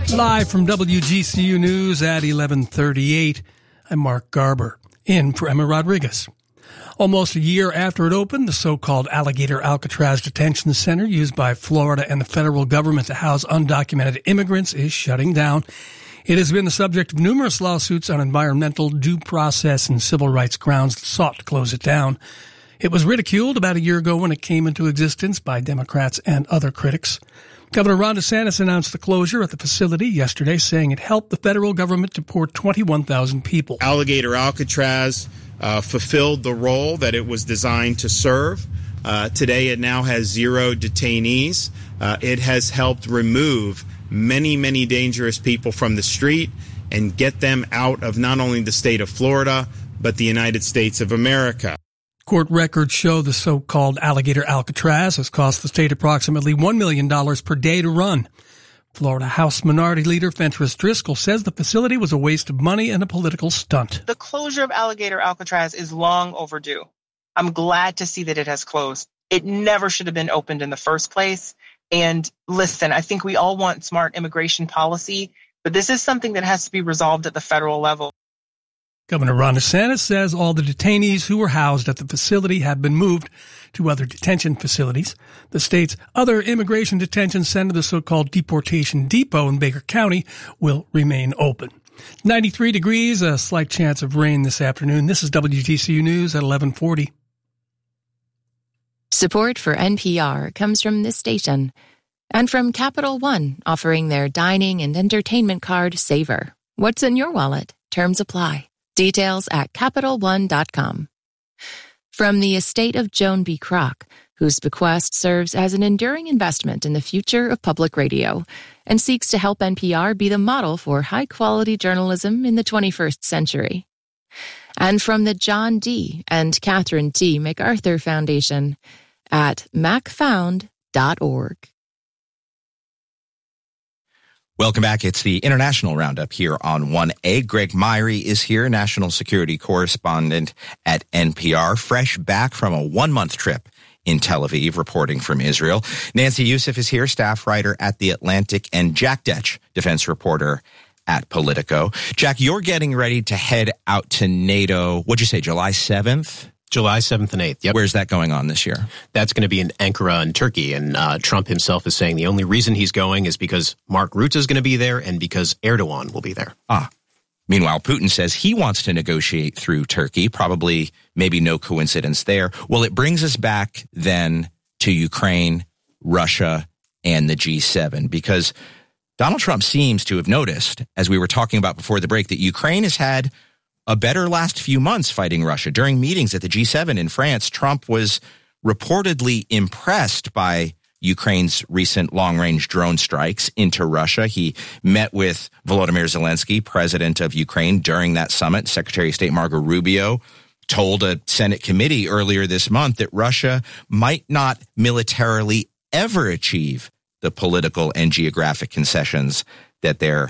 Live from WGCU News at 11:38, I'm Mark Garber, in for Emma Rodriguez. Almost a year after it opened, the so-called Alligator Alcatraz Detention Center, used by Florida and the federal government to house undocumented immigrants, is shutting down. It has been the subject of numerous lawsuits on environmental, due process, and civil rights grounds that sought to close it down. It was ridiculed about a year ago when it came into existence by Democrats and other critics. Governor Ron DeSantis announced the closure at the facility yesterday, saying it helped the federal government deport 21,000 people. Alligator Alcatraz fulfilled the role that it was designed to serve. Today it now has 0 detainees. It has helped remove many, many dangerous people from the street and get them out of not only the state of Florida, but the United States of America. Court records show the so-called Alligator Alcatraz has cost the state approximately $1 million per day to run. Florida House Minority Leader Fentress Driscoll says the facility was a waste of money and a political stunt. The closure of Alligator Alcatraz is long overdue. I'm glad to see that it has closed. It never should have been opened in the first place. And listen, I think we all want smart immigration policy, but this is something that has to be resolved at the federal level. Governor Ron DeSantis says all the detainees who were housed at the facility have been moved to other detention facilities. The state's other immigration detention center, the so-called Deportation Depot in Baker County, will remain open. 93 degrees, a slight chance of rain this afternoon. This is WGCU News at 11:40. Support for NPR comes from this station and from Capital One, offering their dining and entertainment card Savor. What's in your wallet? Terms apply. Details at CapitalOne.com. From the estate of Joan B. Kroc, whose bequest serves as an enduring investment in the future of public radio and seeks to help NPR be the model for high-quality journalism in the 21st century. And from the John D. and Catherine D. MacArthur Foundation at macfound.org. Welcome back. It's the International Roundup here on 1A. Greg Myrie is here, national security correspondent at NPR, fresh back from a 1-month trip in Tel Aviv, reporting from Israel. Nancy Youssef is here, staff writer at The Atlantic, and Jack Detch, defense reporter at Politico. Jack, you're getting ready to head out to NATO, what'd you say, July 7th? July 7th and 8th, yep. Where's that going on this year? That's going to be in Ankara in Turkey, and Trump himself is saying the only reason he's going is because Mark Rutte is going to be there and because Erdogan will be there. Meanwhile, Putin says he wants to negotiate through Turkey, probably maybe no coincidence there. Well, it brings us back then to Ukraine, Russia, and the G7, because Donald Trump seems to have noticed, as we were talking about before the break, that Ukraine has had a better last few months fighting Russia. During meetings at the G7 in France, Trump was reportedly impressed by Ukraine's recent long-range drone strikes into Russia. He met with Volodymyr Zelensky, president of Ukraine, during that summit. Secretary of State Marco Rubio told a Senate committee earlier this month that Russia might not militarily ever achieve the political and geographic concessions that they're